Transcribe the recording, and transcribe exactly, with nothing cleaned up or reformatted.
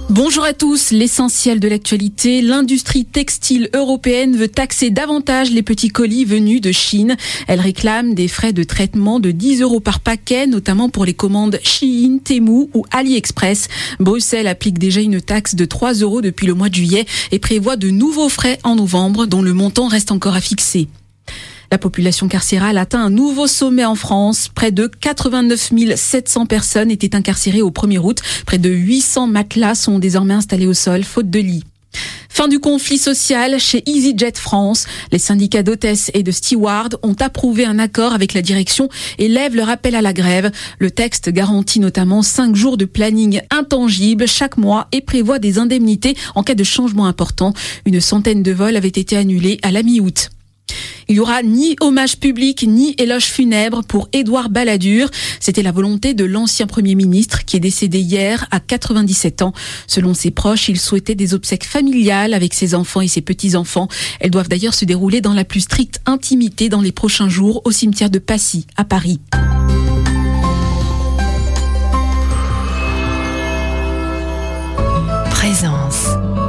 Bonjour à tous, l'essentiel de l'actualité. L'industrie textile européenne veut taxer davantage les petits colis venus de Chine. Elle réclame des frais de traitement de dix euros par paquet, notamment pour les commandes Shein, Temu ou AliExpress. Bruxelles applique déjà une taxe de trois euros depuis le mois de juillet et prévoit de nouveaux frais en novembre, dont le montant reste encore à fixer. La population carcérale atteint un nouveau sommet en France. Près de quatre-vingt-neuf mille sept cents personnes étaient incarcérées au premier août. Près de huit cents matelas sont désormais installés au sol, faute de lit. Fin du conflit social chez EasyJet France. Les syndicats d'hôtesses et de stewards ont approuvé un accord avec la direction et lèvent leur appel à la grève. Le texte garantit notamment cinq jours de planning intangible chaque mois et prévoit des indemnités en cas de changement important. Une centaine de vols avaient été annulés à la mi-août. Il n'y aura ni hommage public ni éloge funèbre pour Édouard Balladur. C'était la volonté de l'ancien Premier ministre qui est décédé hier à quatre-vingt-dix-sept ans. Selon ses proches, il souhaitait des obsèques familiales avec ses enfants et ses petits-enfants. Elles doivent d'ailleurs se dérouler dans la plus stricte intimité dans les prochains jours au cimetière de Passy, à Paris.